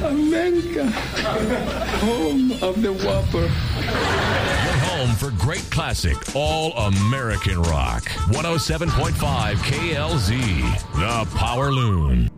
America, home of the Whopper. Your home for great classic, all-American rock. 107.5 KLZ, The Power Loon.